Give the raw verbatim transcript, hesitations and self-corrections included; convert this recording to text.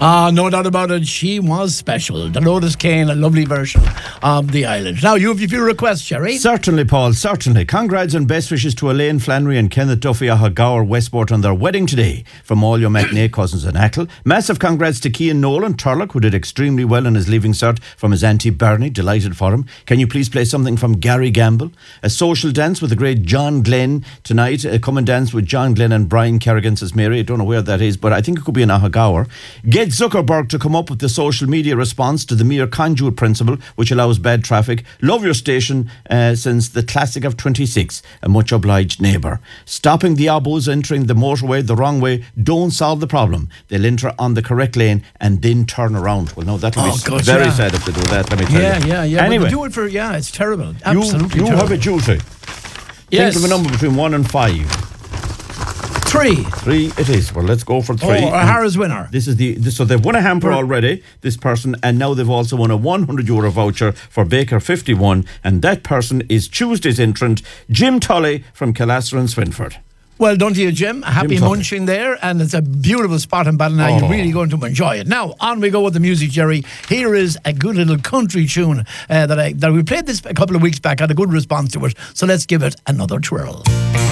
Ah, no doubt about it. She was special. Dolores Kane, a lovely version of The Island. Now, you have a few requests, Jerry. Certainly, Paul, certainly. Congrats and best wishes to Elaine Flannery and Kenneth Duffy of Gower Westport on their wedding today from all your matinee cousins in Achill. Massive congrats to Cian Nolan, Turlock, who did extremely well in his leaving cert from his auntie Bernie. Delighted for him. Can you please play something from Gary Gamble? A social dance with the great John Glenn tonight. Uh, come and dance with John Glenn and Brian Kerrigan, says Mary. I don't know where that is, but I think it could be in Ahagawar. Get Zuckerberg to come up with the social media response to the mere conduit principle, which allows bad traffic. Love your station uh, since the classic of twenty-six. A much obliged neighbour. Stopping the obos entering the motorway the wrong way don't solve the problem. They'll enter on the correct lane and then turn around. Well, no, that'll Oh, be God, very yeah. sad if they do that, let me tell Yeah, you. yeah, yeah. Anyway, But do it for, yeah, it's terrible. you, Absolutely you terrible. have a duty. Yes. Think of a number between one and five. Three. Three it is. Well, let's go for three. Oh, a Harris winner. This is the this, so they've won a hamper already, this person, and now they've also won a one hundred euro voucher for Baker fifty-one, and that person is Tuesday's entrant, Jim Tully from Killasser and Swinford. Well done to you, Jim. Happy Tully. munching there, and it's a beautiful spot in Ballina. Oh. You're really going to enjoy it. Now, on we go with the music, Jerry. Here is a good little country tune uh, that I that we played this a couple of weeks back. Had a good response to it, so let's give it another twirl.